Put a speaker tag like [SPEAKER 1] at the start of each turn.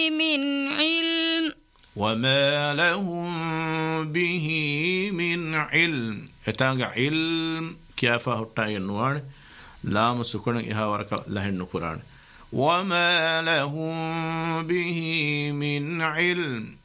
[SPEAKER 1] من علم
[SPEAKER 2] وما لهم به من علم اتاغ علم كيفا هتاينوان لام سكون إها ورك لهن القرآن وما لهم به من علم